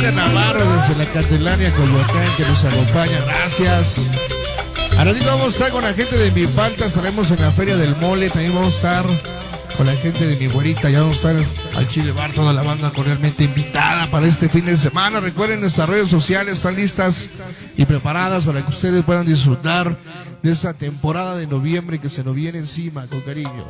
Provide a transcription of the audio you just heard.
Marina Navarro desde la Candelaria Coyoacán que nos acompaña, gracias. A ratito vamos a estar con la gente de Mi Palta, estaremos en la Feria del Mole, también vamos a estar con la gente de Mi Güerita, ya vamos a estar al Chile Bar, toda la banda cordialmente invitada para este fin de semana. Recuerden, nuestras redes sociales están listas y preparadas para que ustedes puedan disfrutar de esta temporada de noviembre que se nos viene encima con cariño.